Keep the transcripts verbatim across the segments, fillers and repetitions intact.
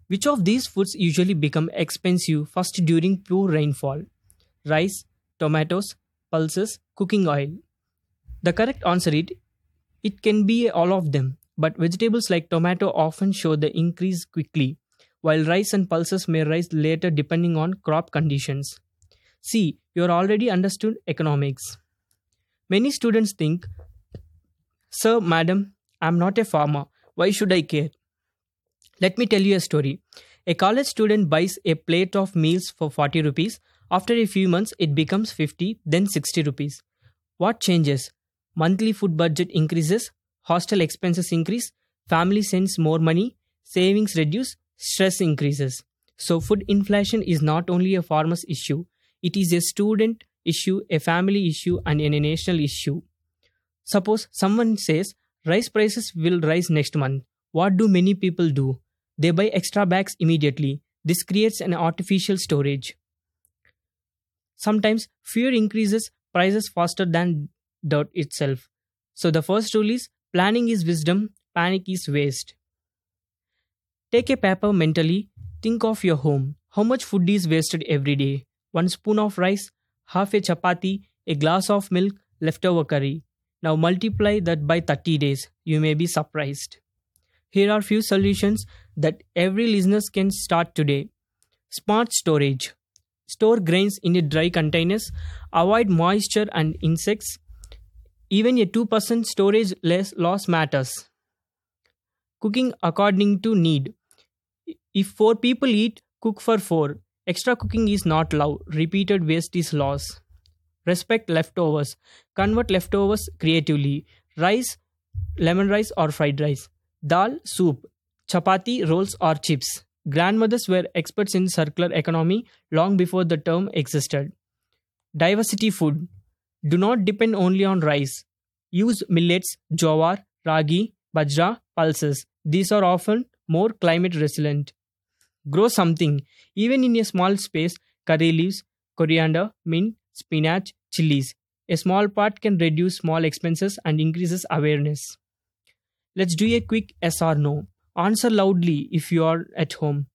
Which of these foods usually become expensive first during poor rainfall? Rice, tomatoes, pulses, cooking oil. The correct answer is it can be all of them, but vegetables like tomato often show the increase quickly, while rice and pulses may rise later depending on crop conditions. See, you are already understood economics. Many students think, Sir, madam, I'm not a farmer. Why should I care? Let me tell you a story. A college student buys a plate of meals for forty rupees. After a few months, it becomes fifty, then sixty rupees. What changes? Monthly food budget increases, hostel expenses increase, family sends more money, savings reduce, stress increases. So, food inflation is not only a farmer's issue, it is a student issue, a family issue, and a national issue. Suppose someone says rice prices will rise next month. What do many people do? They buy extra bags immediately. This creates an artificial storage. Sometimes fear increases prices faster than doubt itself. So the first rule is planning is wisdom, panic is waste. Take a paper mentally, think of your home. How much food is wasted every day? One spoon of rice, half a chapati, a glass of milk, leftover curry. Now multiply that by thirty days. You may be surprised. Here are few solutions that every listener can start today. Smart storage. Store grains in a dry containers. Avoid moisture and insects. Even a two percent storage less loss matters. Cooking according to need. If four people eat, cook for four. Extra cooking is not love. Repeated waste is loss. Respect leftovers. Convert leftovers creatively. Rice, lemon rice or fried rice. Dal, soup. Chapati, rolls or chips. Grandmothers were experts in circular economy long before the term existed. Diversity food. Do not depend only on rice. Use millets, jowar, ragi, bajra, pulses. These are often more climate resilient. Grow something. Even in a small space, curry leaves, coriander, mint, spinach, chilies. A small part can reduce small expenses and increases awareness. Let's do a quick yes or no. Answer loudly if you are at home.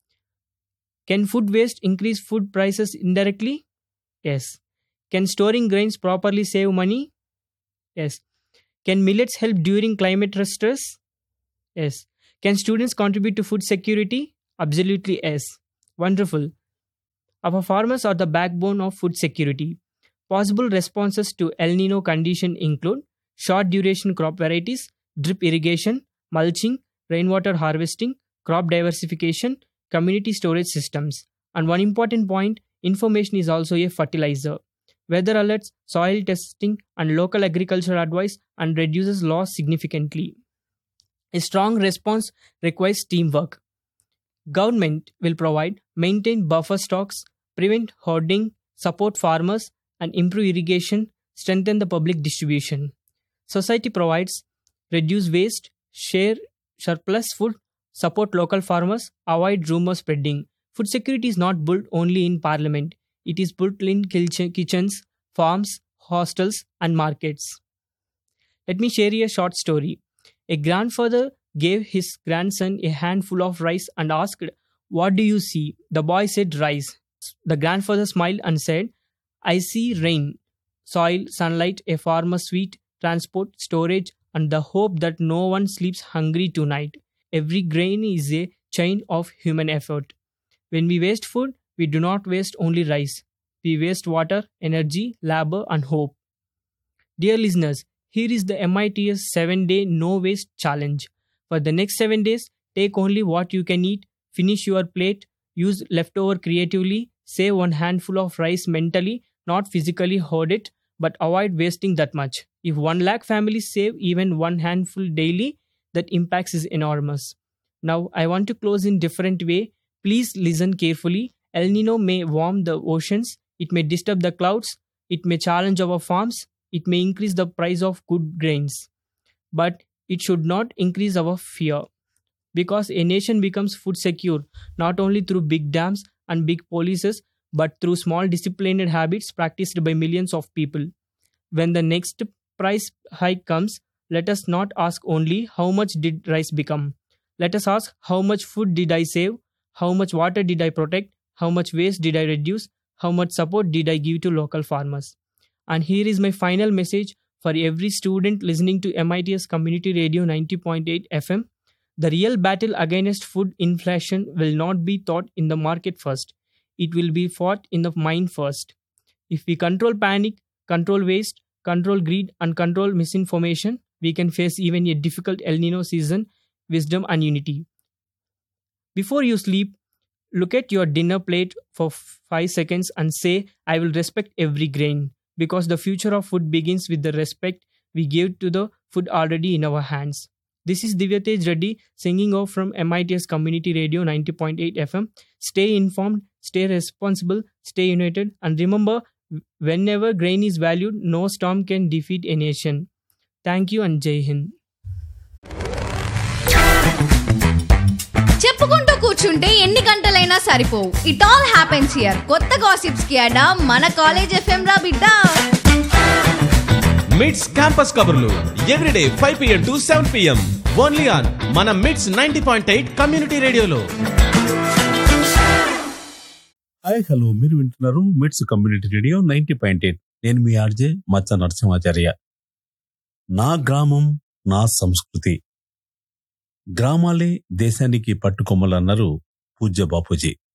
Can food waste increase food prices indirectly? Yes. Can storing grains properly save money? Yes. Can millets help during climate stress? Yes. Can students contribute to food security? Absolutely yes. Wonderful. Our farmers are the backbone of food security. Possible responses to El Nino condition include short duration crop varieties, drip irrigation, mulching, rainwater harvesting, crop diversification, community storage systems. And one important point, information is also a fertilizer. Weather alerts, soil testing, and local agriculture advice and reduces loss significantly. A strong response requires teamwork. Government will provide, maintain buffer stocks, prevent hoarding, support farmers, and improve irrigation, strengthen the public distribution. Society provides, reduce waste, share surplus food, support local farmers, avoid rumor spreading. Food security is not built only in parliament. It is built in kitchens, farms, hostels, and markets. Let me share you a short story. A grandfather gave his grandson a handful of rice and asked, "What do you see?" The boy said, "Rice." The grandfather smiled and said, "I see rain, soil, sunlight, a farmer's sweat, transport, storage, and the hope that no one sleeps hungry tonight. Every grain is a chain of human effort. When we waste food, we do not waste only rice. We waste water, energy, labor, and hope." Dear listeners, here is the M I T S seven day No Waste Challenge. For the next seven days, take only what you can eat, finish your plate, use leftover creatively, save one handful of rice mentally, not physically hoard it, but avoid wasting that much. If one lakh families save even one handful daily, that impact is enormous. Now, I want to close in different way. Please listen carefully. El Nino may warm the oceans, it may disturb the clouds, it may challenge our farms, it may increase the price of good grains. But it should not increase our fear. Because a nation becomes food secure not only through big dams and big policies, but through small disciplined habits practiced by millions of people. When the next price hike comes, let us not ask only how much did rice become. Let us ask how much food did I save, How much water did I protect? How much waste did I reduce? How much support did I give to local farmers? And here is my final message for every student listening to M I T S Community Radio ninety point eight F M. The real battle against food inflation will not be fought in the market first. It will be fought in the mind first. If we control panic, control waste, control greed, and control misinformation, we can face even a difficult El Nino season, wisdom and unity. Before you sleep, look at your dinner plate for f- five seconds and say, I will respect every grain, because the future of food begins with the respect we give to the food already in our hands. This is Divyatej Reddy singing off from M I T S Community Radio ninety point eight F M. Stay informed, stay responsible, stay united, and remember, whenever grain is valued, no storm can defeat a nation. Thank you and Jai Hind. చెప్పుకుంటూ కూర్చుంటే ఎన్ని గంటలైనా సరిపోవు. It all happens here. కొత్త gossips కి అడా మన college FM రా బిడ్డ. మిడ్స్ క్యాంపస్ కబుర్లు everyday five PM to seven PM only on మన mids ninety point eight community రేడియోలో. హాయ్ హలో, మీరు వింటున్నారు mids community radio ninety point eight. నేను మీ ఆర్జే మచ్చ నరసింహాచార్య. నా గ్రామం నా సంస్కృతి. గ్రామాలే దేశానికి పట్టుకొమ్మలన్నారు పూజ్య బాపూజీ.